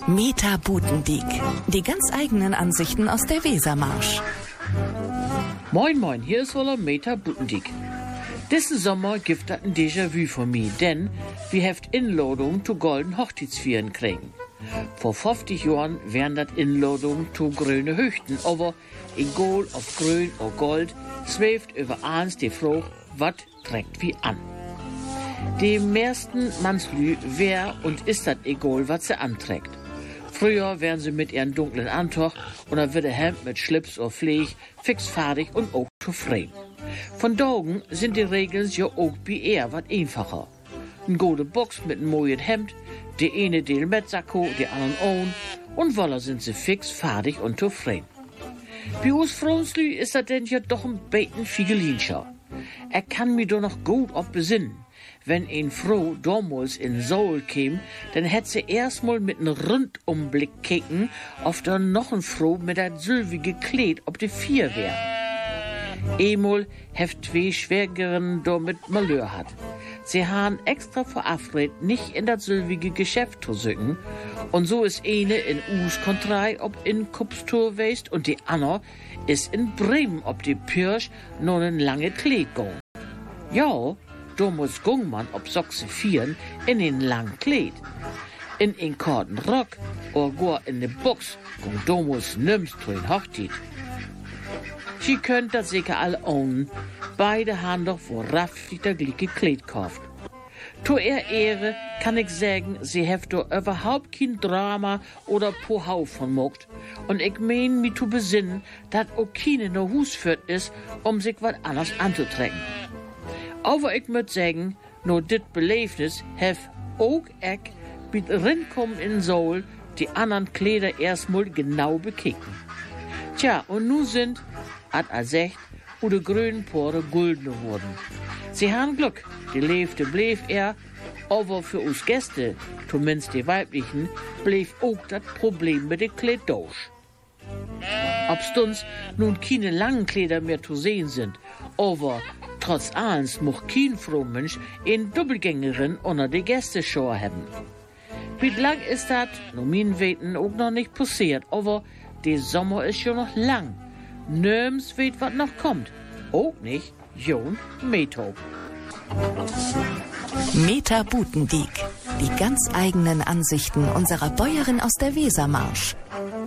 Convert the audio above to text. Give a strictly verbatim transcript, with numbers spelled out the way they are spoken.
Meta Butendiek. Die ganz eigenen Ansichten aus der Wesermarsch. Moin moin, hier ist wohl Meta Butendiek. Diesen Sommer gibt das ein Déjà-vu von mir, denn wir heft Inladung zu golden Hochzeitsvieren kriegen. Vor fünfzig Jahren wären das Inladung zu grüne Hüchten, aber egal ob grün oder gold, schwebt über eins die Frage, was trägt wie an. Die meisten Mannslü wär und ist das egal, was sie anträgt. Früher wären sie mit ihren dunklen Antoch oder wird der Hemd mit Schlips oder Pfleg fixfertig und auch zufrieden. Von Daugen sind die Regeln ja auch bei eher was einfacher. Ein gute Box mit einem neuen Hemd, die eine Del mit Sakko, die anderen ohne, und voila sind sie fix, fertig und zufrieden. Bei uns Frauenslü ist das denn ja doch ein bisschen Figelinscher. Er kann mir doch noch gut auf besinnen. Wenn ein Frau damals in Seoul käm, dann hätt sie erstmal mit einem Rundumblick kicken, ob da noch ein Frau mit dat sylvige Kleid ob die Vier wär. Emol heft zwei Schwägerinnen da mit Malheur hat. Sie han extra verabredet, nicht in das sylvige Geschäft zu sücken, und so ist eine in Us Kontrei ob in Kupstur weist und die andere ist in Bremen ob die Pirsch noch ein lange Kleid gong. Ja, da muss Gungmann ob Sochse vieren in den langen Kleid. In den korten Rock oder gar in de Box gung da muss nimmst zu den Hochzeit. Sie könnt das sicher alle ohnen. Beide haben doch worauf der gleiche Kleid kauft. Zu ihr Ehre kann ich sagen, sie heft doch überhaupt kein Drama oder Pohau von mogt. Und ich mein, mich zu besinnen, dass auch keine no Hus führt ist, um sich was anderes anzutrecken. Aber ich müt sagen, no dit Beleefnis hef auch ich mit Rinkommen in Seoul die anderen Kleider erstmal genau bekicken. Tja, und nun sind, hat er sagt, wo de grünen Pore gulden wurden. Sie haben Glück, die Leefte blieb er, aber für uns Gäste, zumindest die weiblichen, blieb auch das Problem mit den Kleid durch. Ob's uns nun keine langen Kleider mehr zu sehen sind, aber trotz allens mocht kein Frohmensch in Doppelgängerin unter die Gästeschau haben. Wie lang ist das, nur mein Weten auch noch nicht passiert, aber der Sommer ist schon noch lang. Nirgends weet was noch kommt. Auch nicht Jon Meto. Meta Butendiek. Die ganz eigenen Ansichten unserer Bäuerin aus der Wesermarsch.